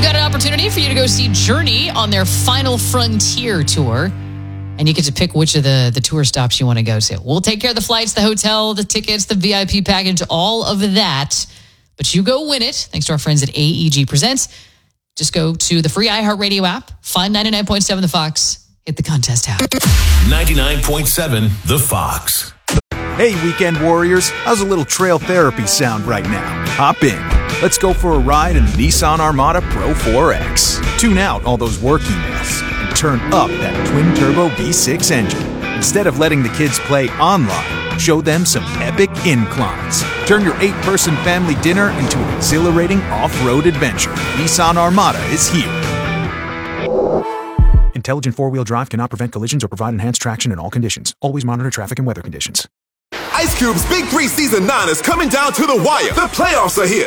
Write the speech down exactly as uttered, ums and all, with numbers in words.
got an opportunity for you to go see Journey on their Final Frontier tour. And you get to pick which of the, the tour stops you want to go to. We'll take care of the flights, the hotel, the tickets, the V I P package, all of that. But you go win it, thanks to our friends at A E G Presents. Just go to the free iHeartRadio app, find ninety-nine point seven The Fox, hit the contest tab. ninety-nine point seven The Fox. Hey, weekend warriors, how's a little trail therapy sound right now? Hop in. Let's go for a ride in the Nissan Armada Pro four X. Tune out all those work emails and turn up that twin-turbo V six engine. Instead of letting the kids play online, show them some epic inclines. Turn your eight-person family dinner into an exhilarating off-road adventure. Nissan Armada is here. Intelligent four-wheel drive cannot prevent collisions or provide enhanced traction in all conditions. Always monitor traffic and weather conditions. Ice Cube's Big Three Season nine is coming down to the wire. The playoffs are here.